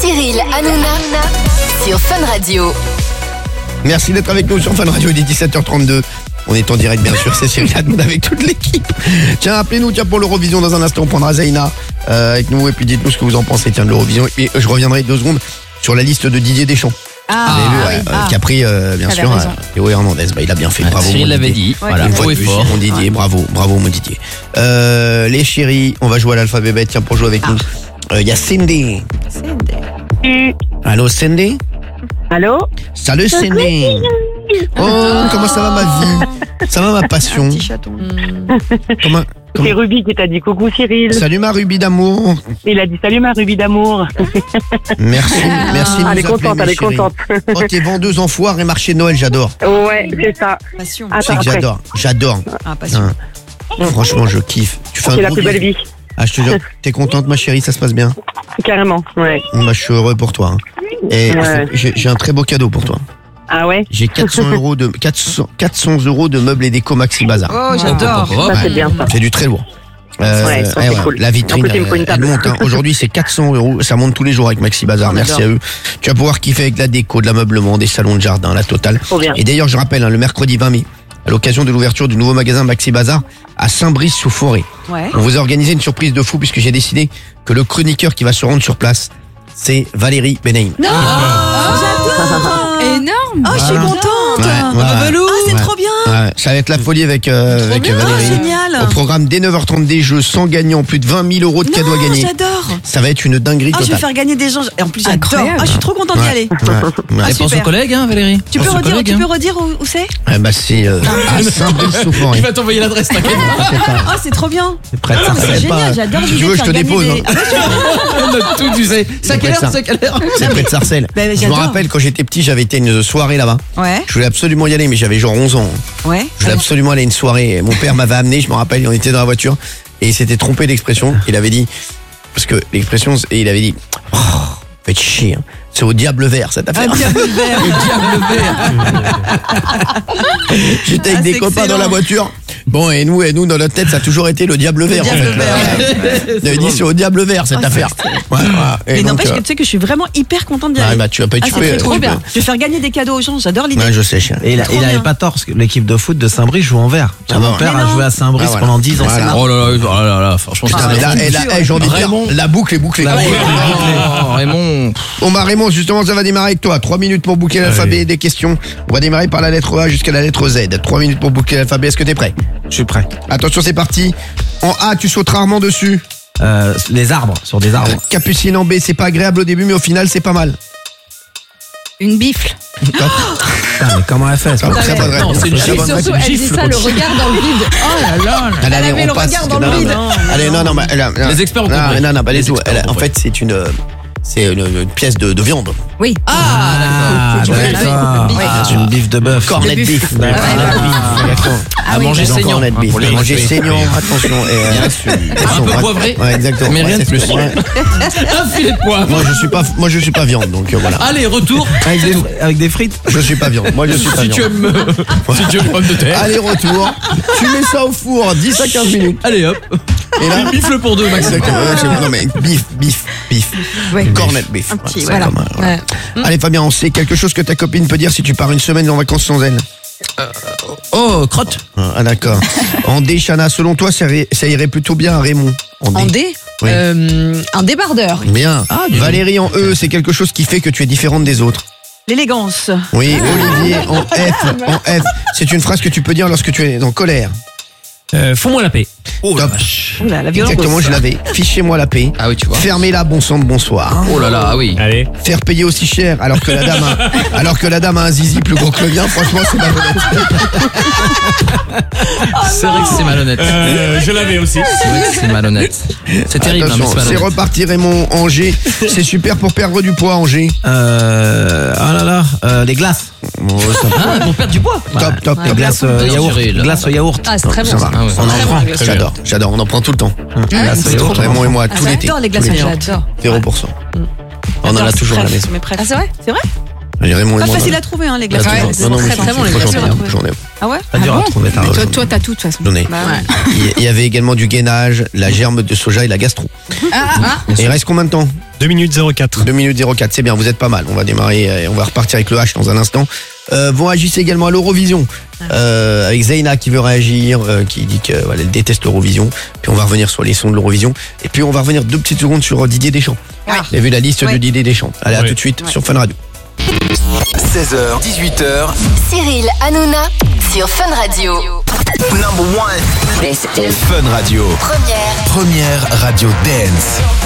Cyril Hanouna sur Fun Radio. Merci d'être avec nous sur Fun Radio, il est 17h32. On est en direct bien sûr, c'est Cyril Hanouna avec toute l'équipe. Tiens, appelez-nous pour l'Eurovision dans un instant, on prendra Zaina avec nous et puis dites-nous ce que vous en pensez de l'Eurovision. Et je reviendrai 2 secondes sur la liste de Didier Deschamps. Qui a pris bien sûr Théo Hernandez. Il a bien fait, bravo. Cyril l'avait dit, voilà, une fois de plus, mon Didier, bravo mon Didier. Les chéris, on va jouer à l'alphabet bête, tiens, pour jouer avec nous. Il y a Cindy. Allô Cindy? Allô? Salut Cindy. Oh, comment ça va ma vie? Ça va ma passion? Un petit chaton. Comment... C'est Ruby qui t'a dit coucou Cyril. Salut ma Ruby d'amour. Il a dit salut ma Ruby d'amour. Merci de nous Elle est contente, appeler, elle est contente. Oh, t'es vendeuse en foire et marché de Noël, j'adore. Ouais, c'est ça. Passion. Tu sais que j'adore. Ah, passion. Franchement, je kiffe. Tu fais un C'est la gros plus belle bisou. vie. Ah, je te jure, t'es contente ma chérie, ça se passe bien? Carrément, ouais. Bah, je suis heureux pour toi. Et j'ai un très beau cadeau pour toi. Ah ouais? J'ai 400 euros de meubles et déco Maxi Bazar. Oh, j'adore. Ça c'est bien ça. C'est du très lourd. Ouais, ça, c'est cool. La vitrine, En plus, il me faut une elle table. monte. Aujourd'hui, c'est 400 euros. Ça monte tous les jours avec Maxi Bazar. On Merci adore. à eux. Tu vas pouvoir kiffer avec la déco, de l'ameublement, des salons de jardin, la totale. Trop bien. Et d'ailleurs, je rappelle, le mercredi 20 mai, à l'occasion de l'ouverture du nouveau magasin Maxi Bazar à Saint-Brice-sous-Forêt, Ouais. on vous a organisé une surprise de fou puisque j'ai décidé que le chroniqueur qui va se rendre sur place, c'est Valérie Benaïm. Non, j'adore. Énorme. Oh, je suis contente. Ouais. C'est trop bien. Ouais, ça va être la folie avec bien. Valérie. Oh, génial. Au programme dès 9h30 des jeux sans gagnant, plus de 20 000 euros de cadeaux à gagner. J'adore. Ça va être une dinguerie Oh, je vais totale. faire gagner des gens. Et en plus, j'adore. Incroyable. Ah, je suis trop contente d'y Ouais. aller. Ouais. Ah, Elle pense aux super. collègues, hein, Valérie. Tu peux Pense aux redire, collègues, où c'est? Bah c'est à Saint-Brice-sous-Forêt. Il va t'envoyer l'adresse, t'inquiète. Oh, c'est trop bien. C'est près de Ah, c'est Sarcelles. génial, j'adore Si tu l'idée veux, de je te faire dépose. gagner des- Hein. On a tout, tu sais. C'est à quelle heure? C'est à quelle heure? C'est près de Sarcelles. Bah, Je me j'adore. rappelle quand j'étais petit, j'avais été à une soirée là-bas. Ouais, Je voulais absolument y aller, mais j'avais genre 11 ans. ouais. Je voulais absolument aller à une soirée. Mon père m'avait amené, je me rappelle, on était dans la voiture et il s'était trompé d'expression. Il avait dit, parce que l'expression, et il avait dit, oh, faites chier, hein. C'est au diable vert cette affaire. Un diable vert. Le diable vert. J'étais avec Ah, des c'est copains excellent. dans la voiture. Bon, et nous, dans notre tête, ça a toujours été le diable vert. diable en fait. vert. Il avait dit, c'est au diable vert cette Oh, affaire. Ouais, voilà. Et Mais donc, n'empêche que tu sais que je suis vraiment hyper contente d'y ouais, aller. bah, tu vas pas Ah, c'est trop bien. Je vais faire gagner des cadeaux aux gens, j'adore l'idée. Ouais, je sais, chien. Et il Trop bien. avait pas tort, parce que l'équipe de foot de Saint-Brice joue en vert. Ah Mon bon. père Mais a non. joué à Saint-Brice Ah, voilà. pendant 10 ans. Voilà. Oh là là, franchement, Putain, c'est mais là, j'ai envie de dire, Raymond. la boucle est bouclée. Oh, Raymond. Bon bah Raymond, justement ça va démarrer avec toi. 3 minutes pour boucler l'alphabet des questions. On va démarrer par la lettre A jusqu'à la lettre Z. 3 minutes pour boucler l'alphabet, est-ce que t'es prêt? Je suis prêt. Attention, c'est parti. En A, tu sautes rarement dessus. Les arbres, sur des arbres. Capucine en B, c'est pas agréable au début mais au final c'est pas mal. Une bifle. Putain, mais comment elle fait Très bonne Non, réponse. c'est une Très bonne Surtout, réponse. elle dit ça, le regard dans le vide. Oh là là. Allez, Elle avait on le passe. regard dans le Non, vide. non. Allez, non, mais Les experts ont non, compris. non, pas Les du tout. experts ont En compris. fait, c'est une pièce de viande. Oui. Ah, c'est d'accord. C'est une bif de bœuf. Cornet de bif. Ouais. À manger Des saignant. cornets de bif. Pour les À manger respecter. saignant, attention. Un peu poivré. Ouais, exactement. Mais rien de c'est- plus. ouais. Un filet de poivre. Moi, je suis pas viande, donc voilà. Allez, retour. Avec des frites. Je suis pas viande. Moi, je suis pas Si tu viande. aimes les pommes de terre. Allez, retour. Tu mets ça au four, 10 à 15 minutes. Allez hop. Et là, Bifle pour deux, Maxime. exactement. Non, mais bif. Ouais. Cornet de bif. Un petit, C'est voilà. pas mal, voilà. Ouais. Allez, Fabien, on sait quelque chose que ta copine peut dire si tu pars une semaine en vacances sans elle. Oh, crotte. Ah, d'accord. En D, Chana, selon toi, ça irait plutôt bien à Raymond. En D, Oui. un débardeur. Bien. Valérie, en E, c'est quelque chose qui fait que tu es différente des autres. L'élégance. Oui, Olivier, en F, c'est une phrase que tu peux dire lorsque tu es en colère. Fous-moi la paix. Oh Top. Oula, la violence. Exactement, je l'avais. Fichez-moi la paix. Ah oui, tu vois. Fermez-la, bon sang de bonsoir. Oh là là, ah oui. Allez. Faire payer aussi cher alors que la dame a un zizi plus gros que le mien, franchement, c'est malhonnête. C'est vrai que c'est malhonnête. Je l'avais aussi. C'est vrai que c'est malhonnête. C'est terrible, hein, mais Attention, c'est c'est malhonnête. reparti Raymond, Angers. C'est super pour perdre du poids, Angers. Les glaces. Bon, ça va. Ah, pour perdre du poids. Top. Les glaces D'accord. yaourt. Cyril. Glaces au yaourt. Ah, c'est très Ça bon. va. Ah ouais. On en Très prend. bon, les glaces. J'adore, on en prend tout le temps. Glaces au yaourt. Raymond et moi, tout l'été. J'adore les glaces Tous au les yaourt. étés. 0%. On en a toujours à la maison. Ah, c'est vrai? C'est vrai? Raymond et Pas moi. facile à trouver, hein, les glaces. Là, Ouais, toujours. c'est Non, mais très, très bon, les moi, glaces, j'en ai. Ah ouais? Pas dur à trouver. Ah, Toi, t'as tout de toute façon. J'en ai. Bah ouais. Il y avait également du gainage, la germe de soja et la gastro. Ah, Et il reste combien de temps? 2 minutes 04. 2 minutes 04, c'est bien, vous êtes pas mal. On va démarrer, on va repartir avec le H dans un instant. Vous réagissez également à l'Eurovision. Avec Zeyna qui veut réagir, qui dit que voilà, elle déteste l'Eurovision. Puis on va revenir sur les sons de l'Eurovision. Et puis on va revenir 2 petites secondes sur Didier Deschamps. Ouais. Vous avez vu la liste de Didier Deschamps. Allez, à tout de suite sur Fun Radio. 16h, 18h. Cyril Hanouna sur Fun Radio. Number 1. Fun Radio. Première Première radio dance.